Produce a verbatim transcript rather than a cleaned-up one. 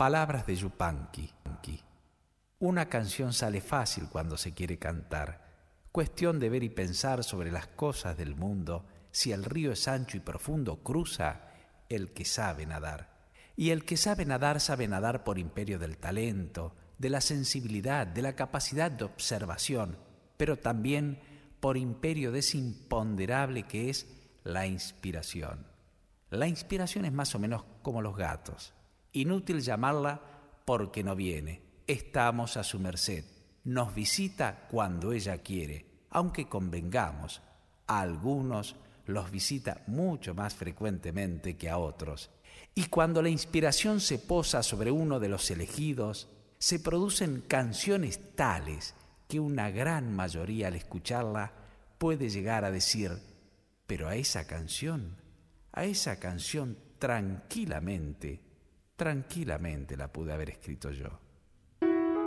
Palabras de Yupanqui. Una canción sale fácil cuando se quiere cantar. Cuestión de ver y pensar sobre las cosas del mundo. Si el río es ancho y profundo, cruza el que sabe nadar. Y el que sabe nadar, sabe nadar por imperio del talento, de la sensibilidad, de la capacidad de observación, pero también por imperio de ese imponderable que es la inspiración. La inspiración es más o menos como los gatos. Inútil llamarla porque no viene. Estamos a su merced. Nos visita cuando ella quiere, aunque convengamos, a algunos los visita mucho más frecuentemente que a otros. Y cuando la inspiración se posa sobre uno de los elegidos, se producen canciones tales que una gran mayoría al escucharla puede llegar a decir: pero a esa canción, a esa canción tranquilamente, tranquilamente la pude haber escrito yo.